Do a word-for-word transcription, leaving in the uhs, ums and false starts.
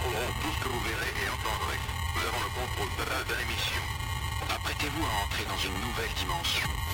contrôlerons tout ce que vous verrez et entendrez. Nous avons le contrôle total de l'émission. Apprêtez-vous à entrer dans une nouvelle dimension.